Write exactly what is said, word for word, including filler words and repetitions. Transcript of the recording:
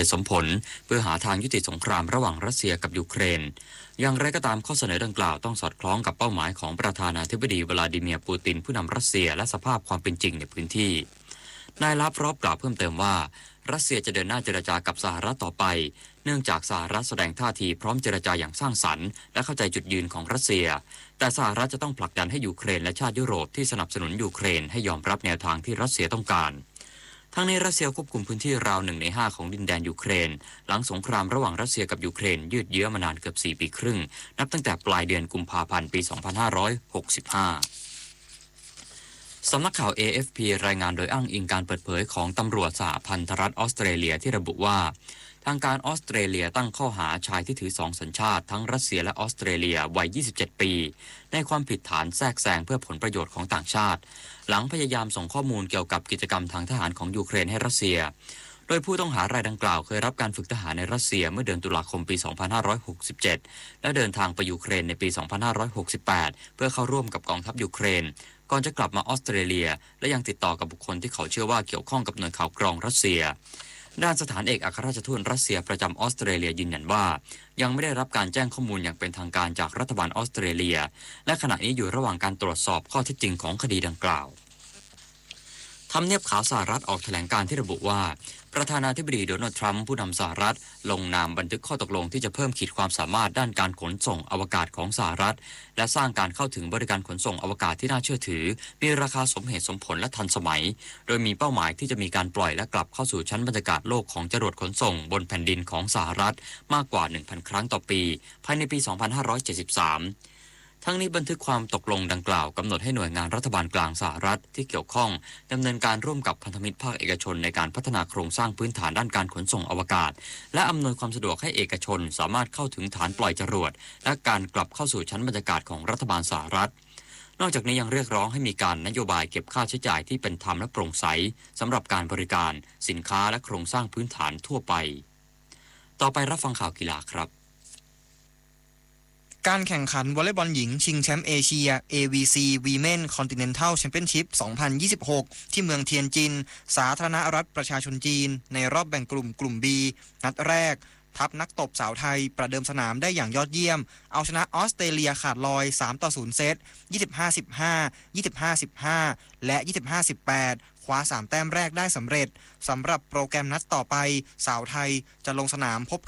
ตุสมผลเพื่อหาทางยุติสงครามระหว่างรัสเซียกับยูเครนอย่างไรก็ตามข้อเสนอดังกล่าวต้องสอดคล้องกับเป้าหมายของประธานาธิบดีวลาดิเมียร์ปูตินผู้นำรัสเซียและสภาพความเป็นจริงในพื้นที่นายลาฟรอฟกล่าวเพิ่มเติมว่ารัสเซียจะเดินหน้าเจรจากับสหรัฐต่อไปเนื่องจากสหรัฐแสดงท่าทีพร้อมเจรจาอย่างสร้างสรรค์และเข้าใจจุดยืนของรัสเซียแต่สหรัฐจะต้องผลักดันให้ยูเครนและชาติยุโรปที่สนับสนุนยูเครนให้ยอมรับแนวทางที่รัสเซียต้องการทั้งนี้รัสเซียควบคุมพื้นที่ราวหนึ่งในห้าของดินแดนยูเครนหลังสงครามระหว่างรัสเซียกับยูเครนยืดเยื้อมานานเกือบสี่ปีครึ่งนับตั้งแต่ปลายเดือนกุมภาพันธ์ปีสองพันห้าร้อยหกสิบห้าสำนักข่าว เอ เอฟ พี รายงานโดยอ้างอิงการเปิดเผยของตำรวจสหพันธรัฐออสเตรเลียที่ระบุว่าทางการออสเตรเลียตั้งข้อหาชายที่ถือสองสัญชาติทั้งรัสเซียและออสเตรเลียวัยยี่สิบเจ็ดปีในความผิดฐานแทรกแซงเพื่อผลประโยชน์ของต่างชาติหลังพยายามส่งข้อมูลเกี่ยวกับกิจกรรมทางทหารของยูเครนให้รัสเซียโดยผู้ต้องหารายดังกล่าวเคยรับการฝึกทหารในรัสเซียเมื่อเดือนตุลาคมปีสองพันห้าร้อยหกสิบเจ็ดและเดินทางไปยูเครนในปีสองพันห้าร้อยหกสิบแปดเพื่อเข้าร่วมกับกองทัพยูเครนก่อนจะกลับมาออสเตรเลียและยังติดต่อกับบุคคลที่เขาเชื่อว่าเกี่ยวข้องกับหน่วยข่าวกรองรัสเซียด้านสถานเอกอัครราชทูตรัสเซียประจำออสเตรเลียยืนยันว่ายังไม่ได้รับการแจ้งข้อมูลอย่างเป็นทางการจากรัฐบาลออสเตรเลียและขณะนี้อยู่ระหว่างการตรวจสอบข้อเท็จจริงของคดีดังกล่าวทำเนียบขาวสหรัฐออกแถลงการที่ระบุว่าประธานาธิบดีโดนัลด์ทรัมป์ผู้นำสหรัฐลงนามบันทึกข้อตกลงที่จะเพิ่มขีดความสามารถด้านการขนส่งอวกาศของสหรัฐและสร้างการเข้าถึงบริการขนส่งอวกาศที่น่าเชื่อถือมีราคาสมเหตุสมผลและทันสมัยโดยมีเป้าหมายที่จะมีการปล่อยและกลับเข้าสู่ชั้นบรรยากาศโลกของจรวดขนส่งบนแผ่นดินของสหรัฐมากกว่า หนึ่งพัน ครั้งต่อปีภายในปี สองพันห้าร้อยเจ็ดสิบสามทั้งนี้บันทึกความตกลงดังกล่าวกำหนดให้หน่วยงานรัฐบาลกลางสหรัฐที่เกี่ยวข้องดำเนินการร่วมกับพันธมิตรภาคเอกชนในการพัฒนาโครงสร้างพื้นฐานด้านการขนส่งอวกาศและอำนวยความสะดวกให้เอกชนสามารถเข้าถึงฐานปล่อยจรวดและการกลับเข้าสู่ชั้นบรรยากาศของรัฐบาลสหรัฐนอกจากนี้ยังเรียกร้องให้มีการนโยบายเก็บค่าใช้จ่ายที่เป็นธรรมและโปร่งใสสำหรับการบริการสินค้าและโครงสร้างพื้นฐานทั่วไปต่อไปรับฟังข่าวกีฬาครับการแข่งขันวอลเลย์บอลหญิงชิงแชมป์เอเชีย เอ วี ซี Women Continental Championship สองพันยี่สิบหก ที่เมืองเทียนจินสาธารณรัฐประชาชนจีนในรอบแบ่งกลุ่มกลุ่ม B นัดแรกทัพนักตบสาวไทยประเดิมสนามได้อย่างยอดเยี่ยมเอาชนะออสเตรเลียขาดลอยสามต่อศูนย์เซต ยี่สิบห้า สิบห้า ยี่สิบห้า สิบห้า และ ยี่สิบห้า สิบแปด คว้าสามแต้มแรกได้สำเร็จสำหรับโปรแกรมนัดต่อไปสาวไทยจะลงสนามพบ